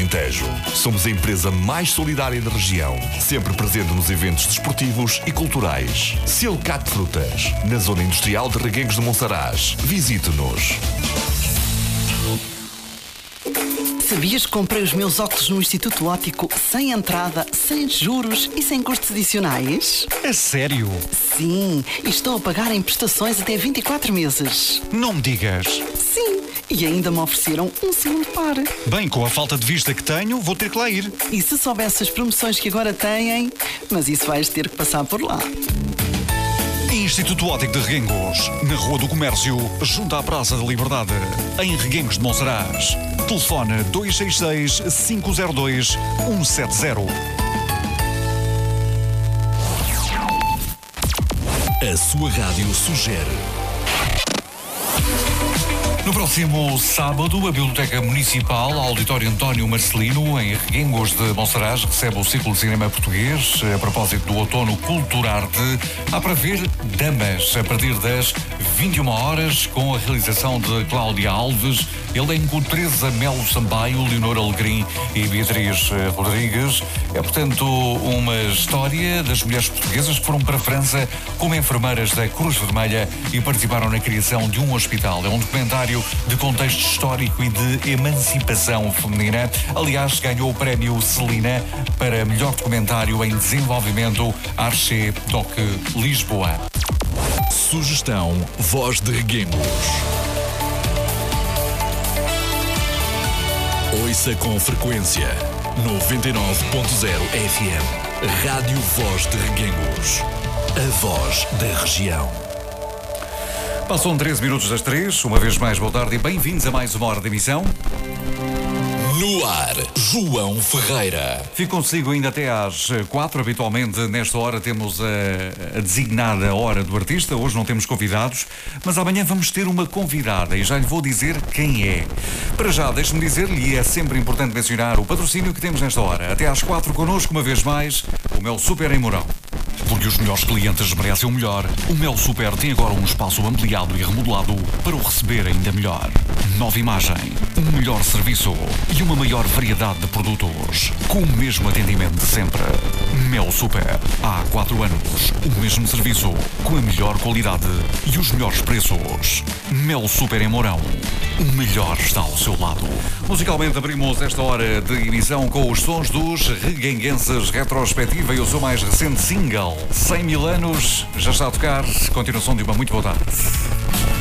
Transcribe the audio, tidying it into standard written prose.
Alentejo. Somos a empresa mais solidária da região, sempre presente nos eventos desportivos e culturais. Silcat Frutas, na zona industrial de Reguengos de Monsaraz. Visite-nos. Sabias que comprei os meus óculos no Instituto Óptico sem entrada, sem juros e sem custos adicionais? A sério? Sim, e estou a pagar em prestações até 24 meses. Não me digas. Sim, e ainda me ofereceram um segundo par. Bem, com a falta de vista que tenho, vou ter que lá ir. E se soubesse as promoções que agora têm, mas isso vais ter que passar por lá. Instituto Óptico de Reguengos, na Rua do Comércio, junto à Praça da Liberdade, em Reguengos de Monsaraz. Telefone 266-502-170. A sua rádio sugere. No próximo sábado, a Biblioteca Municipal, Auditório António Marcelino, em Reguengos de Monsaraz, recebe o Ciclo de Cinema Português. A propósito do Outono Culturarte, há para ver Damas, a partir das 21 horas, com a realização de Cláudia Alves, elenco Teresa Melo Sampaio, Leonor Alegrim e Beatriz Rodrigues. É, portanto, uma história das mulheres portuguesas que foram para a França como enfermeiras da Cruz Vermelha e participaram na criação de um hospital. É um documentário de contexto histórico e de emancipação feminina. Aliás, ganhou o prémio Celina para melhor documentário em desenvolvimento Arche-Doc Lisboa. Sugestão Voz de Reguengos. Ouça com frequência 99.0 FM. Rádio Voz de Reguengos. A voz da região. Passam 13 minutos das 3. Uma vez mais, boa tarde e bem-vindos a mais uma hora de emissão. No ar, João Ferreira. Fico consigo ainda até às 4. Habitualmente, nesta hora, temos a designada hora do artista. Hoje não temos convidados, mas amanhã vamos ter uma convidada e já lhe vou dizer quem é. Para já, deixe-me dizer-lhe, e é sempre importante mencionar o patrocínio que temos nesta hora. Até às 4 connosco, uma vez mais, o Mel Super em Mourão. Porque os melhores clientes merecem o melhor, o Mel Super tem agora um espaço ampliado e remodelado para o receber ainda melhor. Nova imagem, um melhor serviço e uma maior variedade de produtos, com o mesmo atendimento de sempre. Mel Super, há 4 anos, o mesmo serviço, com a melhor qualidade e os melhores preços. Mel Super em Mourão, o melhor está ao seu lado. Musicalmente abrimos esta hora de emissão com os sons dos reguenguenses. Retrospectiva e o seu mais recente single, 100 mil anos, já está a tocar. Continuação de uma muito boa tarde.